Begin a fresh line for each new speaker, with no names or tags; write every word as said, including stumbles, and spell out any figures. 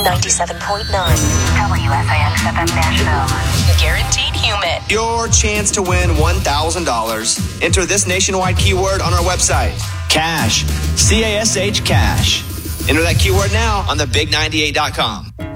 ninety-seven point nine.
W S I X F M Nashville.
Guaranteed human.
Your chance to win one thousand dollars. Enter this nationwide keyword on our website. Cash. C A S H cash. Enter that keyword now on the big ninety-eight dot com.